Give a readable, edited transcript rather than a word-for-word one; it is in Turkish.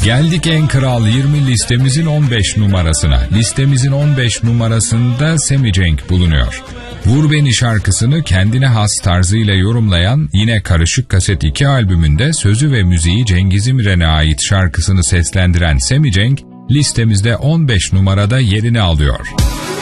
Geldik en kral 20 listemizin 15 numarasına. Listemizin 15 numarasında Sammy Cenk bulunuyor. Vur Beni şarkısını kendine has tarzıyla yorumlayan, yine Karışık Kaset 2 albümünde sözü ve müziği Cengiz İmren'e ait şarkısını seslendiren Sammy Cenk listemizde 15 numarada yerini alıyor.